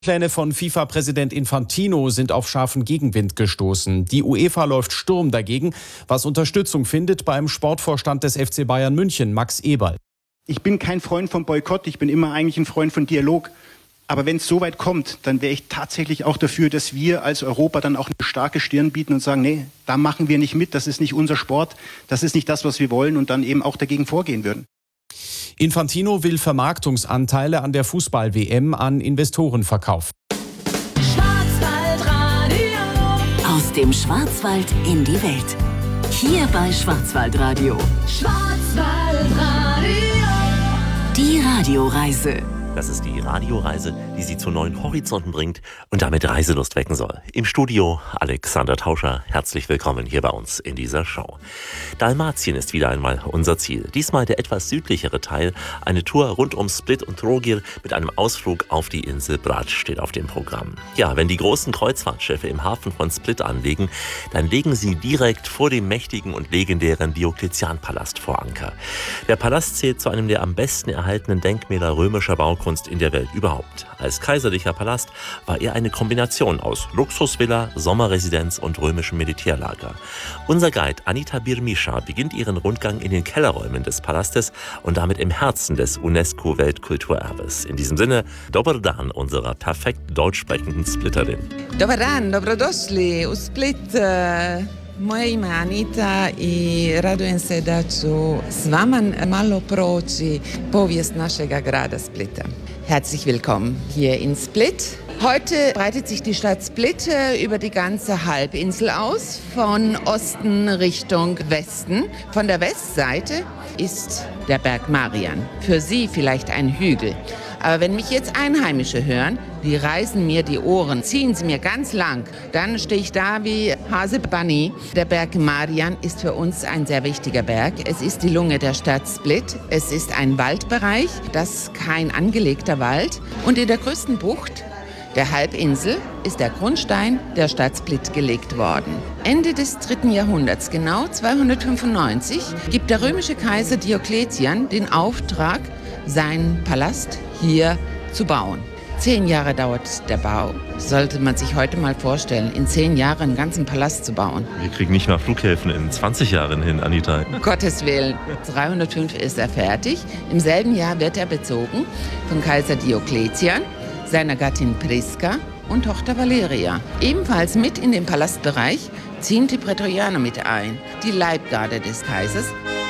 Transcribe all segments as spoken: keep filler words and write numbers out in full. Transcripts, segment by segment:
Pläne von FIFA-Präsident Infantino sind auf scharfen Gegenwind gestoßen. Die UEFA läuft Sturm dagegen, was Unterstützung findet beim Sportvorstand des F C Bayern München, Max Eberl. Ich bin kein Freund von Boykott, ich bin immer eigentlich ein Freund von Dialog. Aber wenn es so weit kommt, dann wäre ich tatsächlich auch dafür, dass wir als Europa dann auch eine starke Stirn bieten und sagen, nee, da machen wir nicht mit, das ist nicht unser Sport, das ist nicht das, was wir wollen und dann eben auch dagegen vorgehen würden. Infantino will Vermarktungsanteile an der Fußball-W M an Investoren verkaufen. Schwarzwaldradio. Aus dem Schwarzwald in die Welt. Hier bei Schwarzwaldradio. Schwarzwaldradio. Die Radioreise. Das ist die Radioreise, die Sie zu neuen Horizonten bringt und damit Reiselust wecken soll. Im Studio Alexander Tauscher, herzlich willkommen hier bei uns in dieser Show. Dalmatien ist wieder einmal unser Ziel. Diesmal der etwas südlichere Teil. Eine Tour rund um Split und Trogir mit einem Ausflug auf die Insel Brač steht auf dem Programm. Ja, wenn die großen Kreuzfahrtschiffe im Hafen von Split anlegen, dann legen sie direkt vor dem mächtigen und legendären Diokletian-Palast vor Anker. Der Palast zählt zu einem der am besten erhaltenen Denkmäler römischer Baukunst in der Welt überhaupt. Als kaiserlicher Palast war er eine Kombination aus Luxusvilla, Sommerresidenz und römischem Militärlager. Unser Guide Anita Birmischa beginnt ihren Rundgang in den Kellerräumen des Palastes und damit im Herzen des UNESCO-Weltkulturerbes. In diesem Sinne, Dobar dan unserer perfekt deutsch sprechenden Splitterin. Dobar dan, dobrodošli u Split. Moje ime je Anita i radujem se da ću s vama malo proći povijest našega grada Splita. Herzlich willkommen hier in Split. Heute breitet sich die Stadt Split über die ganze Halbinsel aus, von Osten Richtung Westen. Von der Westseite ist der Berg Marian. Für Sie vielleicht ein Hügel. Aber wenn mich jetzt Einheimische hören, die reißen mir die Ohren, ziehen sie mir ganz lang, dann stehe ich da wie Hase Bunny. Der Berg Marian ist für uns ein sehr wichtiger Berg. Es ist die Lunge der Stadt Split. Es ist ein Waldbereich, das ist kein angelegter Wald. Und in der größten Bucht der Halbinsel ist der Grundstein der Stadt Split gelegt worden. Ende des dritten Jahrhunderts, genau zweihundertfünfundneunzig, gibt der römische Kaiser Diokletian den Auftrag, seinen Palast hier zu bauen. Zehn Jahre dauert der Bau. Sollte man sich heute mal vorstellen, in zehn Jahren einen ganzen Palast zu bauen. Wir kriegen nicht mal Flughäfen in zwanzig Jahren hin, Anita. Um Gottes Willen. dreihundertfünf ist er fertig. Im selben Jahr wird er bezogen von Kaiser Diokletian, seiner Gattin Priska und Tochter Valeria. Ebenfalls mit in den Palastbereich ziehen die Prätorianer mit ein, die Leibgarde des Kaisers.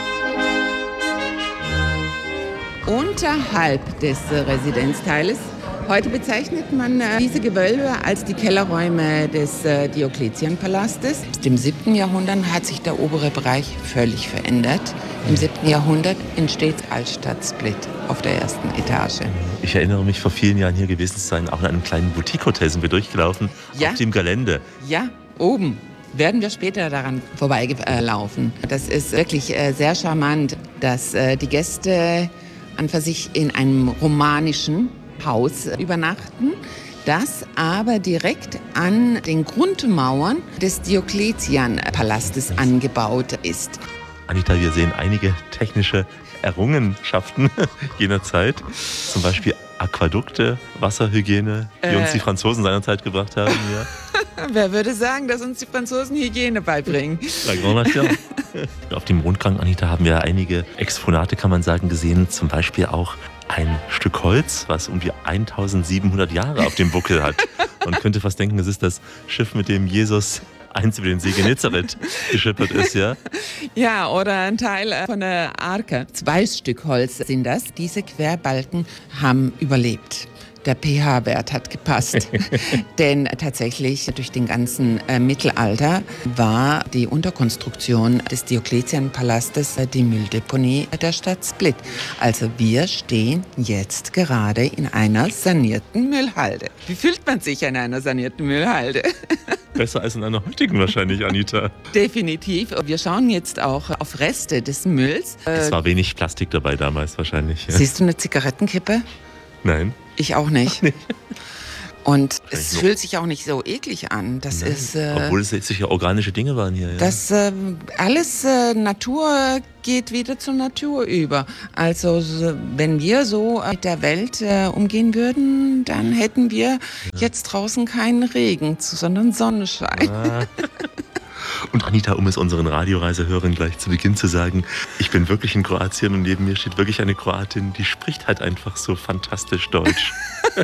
Unterhalb des Residenzteiles. Heute bezeichnet man diese Gewölbe als die Kellerräume des Diokletian-Palastes. Im siebten Jahrhundert hat sich der obere Bereich völlig verändert. Im siebten Jahrhundert entsteht Altstadt Split auf der ersten Etage. Ich erinnere mich, vor vielen Jahren hier gewesen zu sein, auch in einem kleinen Boutique-Hotel sind wir durchgelaufen, ja. Auf dem Gelände. Ja, oben. Werden wir später daran vorbeilaufen. Das ist wirklich sehr charmant, dass die Gäste an für sich in einem romanischen Haus übernachten, das aber direkt an den Grundmauern des Diokletian-Palastes angebaut ist. Anita, wir sehen einige technische Errungenschaften jener Zeit, zum Beispiel Aquädukte, Wasserhygiene, die äh. uns die Franzosen seinerzeit gebracht haben. Ja. Wer würde sagen, dass uns die Franzosen Hygiene beibringen? Auf dem Rundgang, Anita, haben wir einige Exponate, kann man sagen, gesehen. Zum Beispiel auch ein Stück Holz, was um die eintausendsiebenhundert Jahre auf dem Buckel hat. Man könnte fast denken, es ist das Schiff, mit dem Jesus eins über den See Genezareth geschippert ist, ja? Ja, oder ein Teil von der Arke. Zwei Stück Holz sind das. Diese Querbalken haben überlebt. Der pH-Wert hat gepasst. Denn tatsächlich durch den ganzen äh, Mittelalter war die Unterkonstruktion des Diokletian-Palastes äh, die Mülldeponie der Stadt Split. Also wir stehen jetzt gerade in einer sanierten Müllhalde. Wie fühlt man sich in einer sanierten Müllhalde? Besser als in einer heutigen wahrscheinlich, Anita. Definitiv. Wir schauen jetzt auch auf Reste des Mülls. Es war wenig Plastik dabei damals wahrscheinlich. Ja. Siehst du eine Zigarettenkippe? Nein. Ich auch nicht. Ach, nee. Und es fühlt sich auch nicht so eklig an. Das Nein, ist, äh, obwohl es sicher organische Dinge waren hier. Ja. Das äh, alles äh, Natur geht wieder zur Natur über. Also so, wenn wir so mit der Welt äh, umgehen würden, dann hätten wir ja. jetzt draußen keinen Regen, sondern Sonnenschein. Ah. Und Anita, um es unseren Radioreisehörern gleich zu Beginn zu sagen, ich bin wirklich in Kroatien und neben mir steht wirklich eine Kroatin, die spricht halt einfach so fantastisch Deutsch.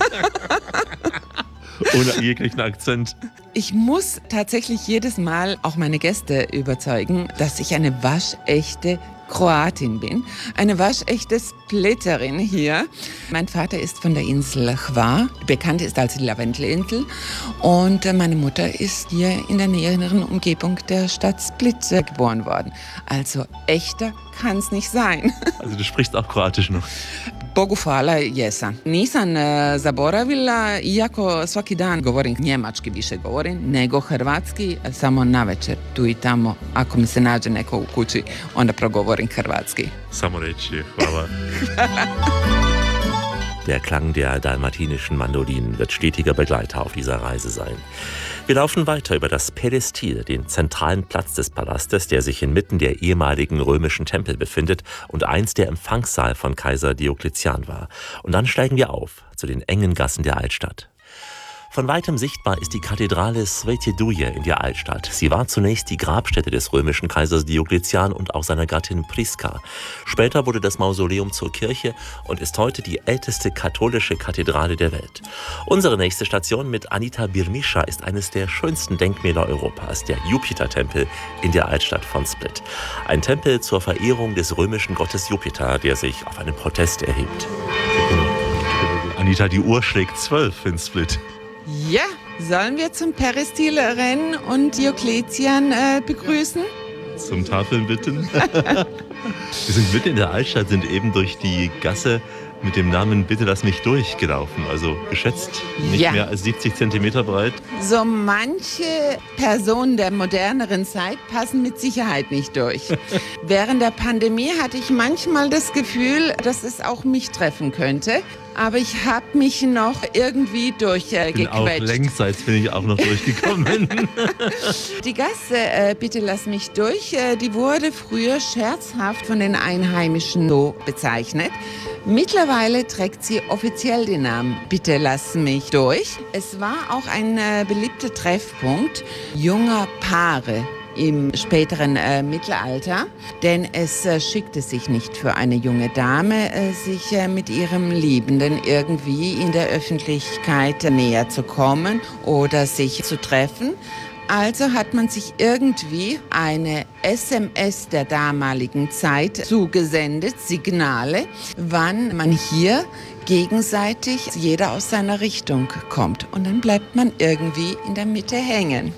Ohne jeglichen Akzent. Ich muss tatsächlich jedes Mal auch meine Gäste überzeugen, dass ich eine waschechte Kroatin bin. Eine waschechte Splitterin hier. Mein Vater ist von der Insel Hvar, bekannt ist als die Lavendelinsel. Und meine Mutter ist hier in der näheren Umgebung der Stadt Split geboren worden. Also echter kann es nicht sein. Also du sprichst auch Kroatisch noch? Bogu hvala, jesam. Nisam e, zaboravila, iako svaki dan govorim njemački, više govorim, nego hrvatski, samo navečer, tu i tamo, ako mi se nađe neko u kući, onda progovorim hrvatski. Samo reći, hvala. Der Klang der dalmatinischen Mandolinen wird stetiger Begleiter auf dieser Reise sein. Wir laufen weiter über das Pädestil, den zentralen Platz des Palastes, der sich inmitten der ehemaligen römischen Tempel befindet und einst der Empfangssaal von Kaiser Diokletian war. Und dann steigen wir auf zu den engen Gassen der Altstadt. Von weitem sichtbar ist die Kathedrale Svete Duje in der Altstadt. Sie war zunächst die Grabstätte des römischen Kaisers Diokletian und auch seiner Gattin Priska. Später wurde das Mausoleum zur Kirche und ist heute die älteste katholische Kathedrale der Welt. Unsere nächste Station mit Anita Birmischa ist eines der schönsten Denkmäler Europas, der Jupiter-Tempel in der Altstadt von Split. Ein Tempel zur Verehrung des römischen Gottes Jupiter, der sich auf einem Podest erhebt. Anita, die Uhr schlägt zwölf in Split. Ja, sollen wir zum Peristil rennen und Diokletian äh, begrüßen? Zum Tafeln bitten. Wir sind mitten in der Altstadt, sind eben durch die Gasse mit dem Namen Bitte lass mich durch gelaufen. Also geschätzt nicht ja. mehr als siebzig Zentimeter breit. So manche Personen der moderneren Zeit passen mit Sicherheit nicht durch. Während der Pandemie hatte ich manchmal das Gefühl, dass es auch mich treffen könnte. Aber ich habe mich noch irgendwie durchgequetscht. Äh, auch längsseits bin ich auch noch durchgekommen. Die Gasse, äh, Bitte lass mich durch, äh, die wurde früher scherzhaft von den Einheimischen so bezeichnet. Mittlerweile trägt sie offiziell den Namen Bitte lass mich durch. Es war auch ein äh, beliebter Treffpunkt junger Paare im späteren äh, Mittelalter, denn es äh, schickte sich nicht für eine junge Dame, äh, sich äh, mit ihrem Liebenden irgendwie in der Öffentlichkeit äh, näher zu kommen oder sich zu treffen. Also hat man sich irgendwie eine S M S der damaligen Zeit zugesendet, Signale, wann man hier gegenseitig jeder aus seiner Richtung kommt. Und dann bleibt man irgendwie in der Mitte hängen.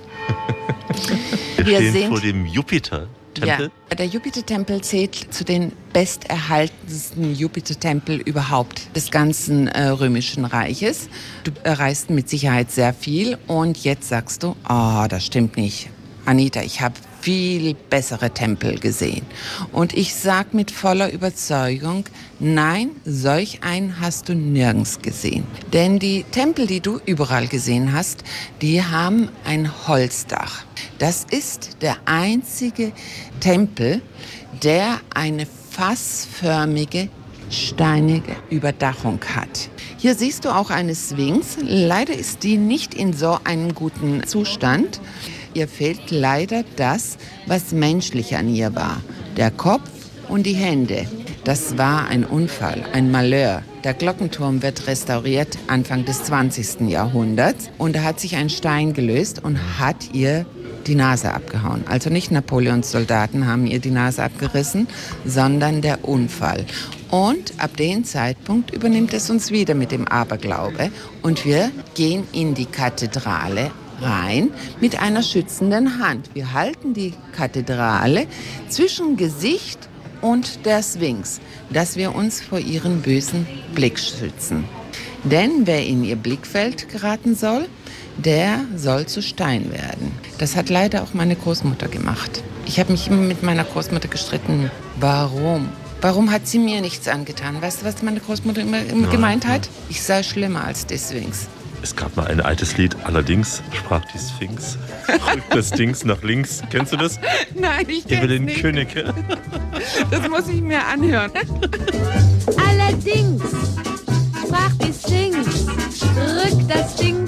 Wir, Wir stehen sind vor dem Jupiter-Tempel. Ja, der Jupiter-Tempel zählt zu den besterhaltensten Jupiter-Tempel überhaupt des ganzen äh, Römischen Reiches. Du reist mit Sicherheit sehr viel und jetzt sagst du, oh, das stimmt nicht. Anita, ich habe viel bessere Tempel gesehen. Und ich sag mit voller Überzeugung, nein, solch einen hast du nirgends gesehen. Denn die Tempel, die du überall gesehen hast, die haben ein Holzdach. Das ist der einzige Tempel, der eine fassförmige, steinige Überdachung hat. Hier siehst du auch eine Sphinx. Leider ist die nicht in so einem guten Zustand. Ihr fehlt leider das, was menschlich an ihr war. Der Kopf und die Hände. Das war ein Unfall, ein Malheur. Der Glockenturm wird restauriert Anfang des zwanzigsten Jahrhunderts. Und da hat sich ein Stein gelöst und hat ihr die Nase abgehauen. Also nicht Napoleons Soldaten haben ihr die Nase abgerissen, sondern der Unfall. Und ab dem Zeitpunkt übernimmt es uns wieder mit dem Aberglaube. Und wir gehen in die Kathedrale rein mit einer schützenden Hand. Wir halten die Kathedrale zwischen Gesicht und der Sphinx, dass wir uns vor ihren bösen Blick schützen. Denn wer in ihr Blickfeld geraten soll, der soll zu Stein werden. Das hat leider auch meine Großmutter gemacht. Ich habe mich immer mit meiner Großmutter gestritten. Warum? Warum hat sie mir nichts angetan? Weißt du, was meine Großmutter immer, immer ja, gemeint hat? Ja. Ich sei schlimmer als die Sphinx. Es gab mal ein altes Lied, allerdings sprach die Sphinx, rückt das Dings nach links. Kennst du das? Nein, ich kenn's Evelyn nicht. Künneke. Das muss ich mir anhören. Allerdings sprach die Sphinx, rück das Ding